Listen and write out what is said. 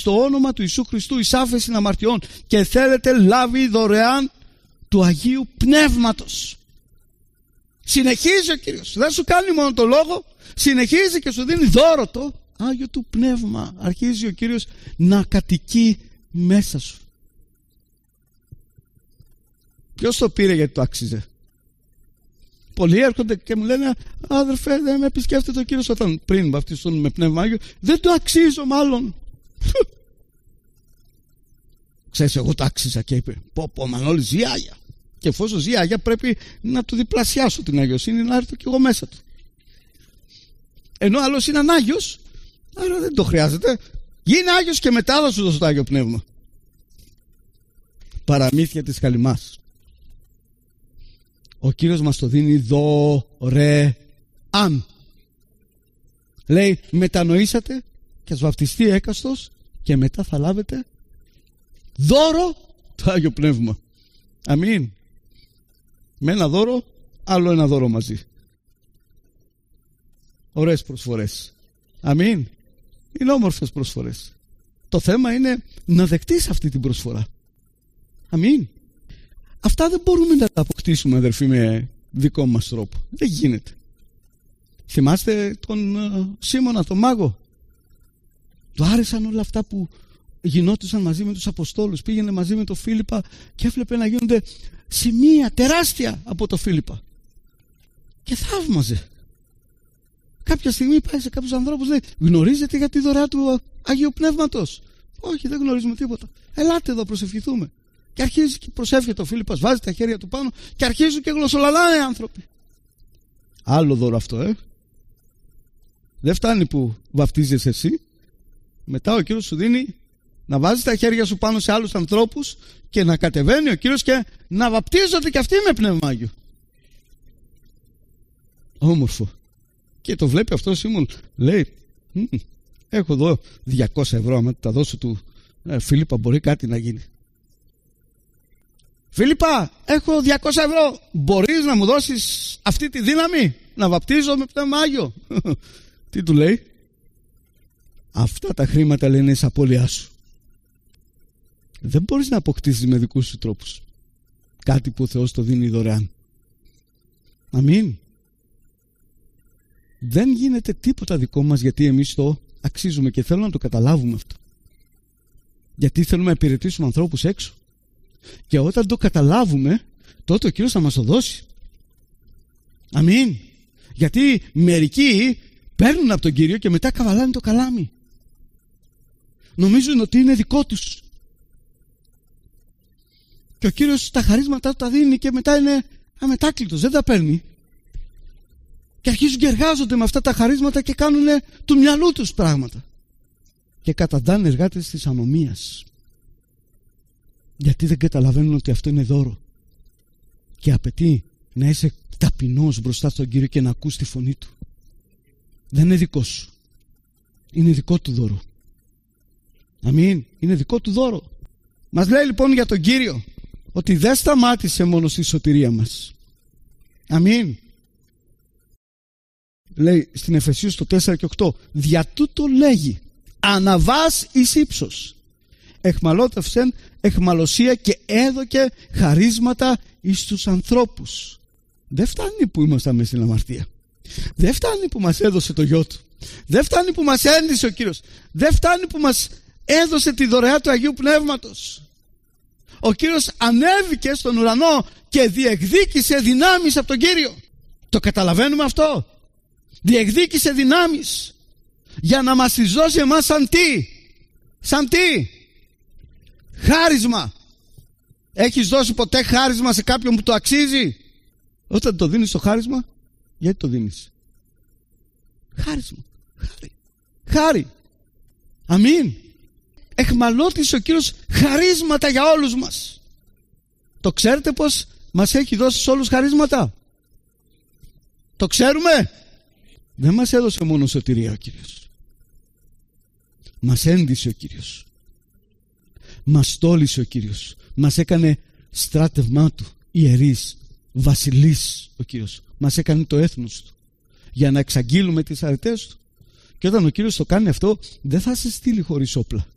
στο όνομα του Ιησού Χριστού εις άφεση αμαρτιών και θέλετε λάβει δωρεάν του Αγίου Πνεύματος. Συνεχίζει ο Κύριος, δεν σου κάνει μόνο το λόγο, συνεχίζει και σου δίνει δώρο το Άγιο του Πνεύμα. Αρχίζει ο Κύριος να κατοικεί μέσα σου. Ποιος το πήρε γιατί το άξιζε? Πολλοί έρχονται και μου λένε, αδερφέ, δεν με επισκέφτεται ο Κύριος όταν πριν βαφτιστούν με Πνεύμα Άγιο, δεν το αξίζω μάλλον. Ξέρεις, εγώ το άξιζα. Και είπε, πω Μανώλη, ζει Άγια. Και εφόσον ζει Άγια πρέπει να του διπλασιάσω την αγιοσύνη, να έρθω κι εγώ μέσα του. Ενώ άλλος είναι ανάγιος, άρα δεν το χρειάζεται. Γίνε Άγιος και μετά θα σου δώσω το Άγιο Πνεύμα. Παραμύθια της Χαλιμάς. Ο Κύριος μας το δίνει δωρεάν. Λέει, μετανοήσατε και ας βαφτιστεί έκαστος και μετά θα λάβετε δώρο το Άγιο Πνεύμα. Αμήν. Με ένα δώρο, άλλο ένα δώρο μαζί. Ωραίες προσφορές. Αμήν. Είναι όμορφες προσφορές. Το θέμα είναι να δεχτείς αυτή την προσφορά. Αμήν. Αυτά δεν μπορούμε να τα αποκτήσουμε, αδερφοί, με δικό μας τρόπο. Δεν γίνεται. Θυμάστε τον Σίμωνα, τον μάγο? Του άρεσαν όλα αυτά που γινόντουσαν μαζί με τους Αποστόλους. Πήγαινε μαζί με τον Φίλιππα και έβλεπε να γίνονται σημεία τεράστια από το Φίλιππα. Και θαύμαζε. Κάποια στιγμή πάει σε κάποιους ανθρώπους, λέει, γνωρίζετε για τη δωρεά του Αγίου Πνεύματος? Όχι, δεν γνωρίζουμε τίποτα. Ελάτε εδώ, προσευχηθούμε. Και αρχίζει και προσεύχεται ο Φίλιππας, βάζει τα χέρια του πάνω και αρχίζουν και γλωσσολαλάνε οι άνθρωποι. Άλλο δώρο αυτό, Δεν φτάνει που βαφτίζεσαι εσύ. Μετά ο Κύριος σου δίνει να βάζεις τα χέρια σου πάνω σε άλλους ανθρώπους και να κατεβαίνει ο Κύριος και να βαπτίζονται και αυτοί με Πνεύμα Άγιο. Όμορφο. Και το βλέπει αυτό Σίμων, λέει, έχω εδώ 200 ευρώ, άμα τα δώσω του Φίλιππα μπορεί κάτι να γίνει. Φίλιππα, έχω 200 ευρώ, μπορείς να μου δώσεις αυτή τη δύναμη να βαπτίζω με Πνεύμα Άγιο? Τι του λέει? Αυτά τα χρήματα, λένε, είναι απώλειά σου. Δεν μπορείς να αποκτήσεις με δικούς σου τρόπους κάτι που ο Θεός το δίνει δωρεάν. Αμήν. Δεν γίνεται τίποτα δικό μας γιατί εμείς το αξίζουμε, και θέλω να το καταλάβουμε αυτό. Γιατί θέλουμε να υπηρετήσουμε ανθρώπους έξω. Και όταν το καταλάβουμε, τότε ο Κύριος θα μας το δώσει. Αμήν. Γιατί μερικοί παίρνουν από τον Κύριο και μετά καβαλάνε το καλάμι. Νομίζουν ότι είναι δικό τους. Και ο Κύριος τα χαρίσματα του τα δίνει και μετά είναι αμετάκλητος, δεν τα παίρνει. Και αρχίζουν και εργάζονται με αυτά τα χαρίσματα και κάνουν του μυαλού τους πράγματα. Και καταντάνε εργάτες της ανομίας. Γιατί δεν καταλαβαίνουν ότι αυτό είναι δώρο. Και απαιτεί να είσαι ταπεινός μπροστά στον Κύριο και να ακούς τη φωνή Του. Δεν είναι δικό σου. Είναι δικό Του δώρο. Αμήν. Είναι δικό Του δώρο. Μας λέει λοιπόν για τον Κύριο ότι δεν σταμάτησε μόνο στη σωτηρία μας. Αμήν. Λέει στην Εφεσίους το 4 και 8, δια τούτο λέγει, αναβάς εις ύψος, εχμαλώτευσεν εχμαλωσία και έδωκε χαρίσματα εις τους ανθρώπους. Δεν φτάνει που ήμασταν μέσα στην αμαρτία. Δεν φτάνει που μας έδωσε το γιο Του. Δεν φτάνει που μας ένδυσε ο Κύριος. Δεν φτάνει που μας έδωσε τη δωρεά του Αγίου Πνεύματος. Ο Κύριος ανέβηκε στον ουρανό και διεκδίκησε δυνάμεις από τον Κύριο. Το καταλαβαίνουμε αυτό? Διεκδίκησε δυνάμεις για να μας τις δώσει εμάς σαν τι? Σαν τι? Χάρισμα. Έχεις δώσει ποτέ χάρισμα σε κάποιον που το αξίζει? Όταν το δίνεις το χάρισμα, γιατί το δίνεις? Χάρισμα. Χάρη. Αμήν. Εχμαλώτησε ο Κύριος χαρίσματα για όλους μας. Το ξέρετε πως μας έχει δώσει σε όλους χαρίσματα? Το ξέρουμε? Δεν μας έδωσε μόνο σωτηρία ο Κύριος. Μας ένδυσε ο Κύριος. Μας τόλισε ο Κύριος. Μας έκανε στράτευμά Του, ιερείς, βασιλείς ο Κύριος. Μας έκανε το έθνος Του για να εξαγγείλουμε τις αρετές Του. Και όταν ο Κύριος το κάνει αυτό, δεν θα σε στείλει χωρίς όπλα.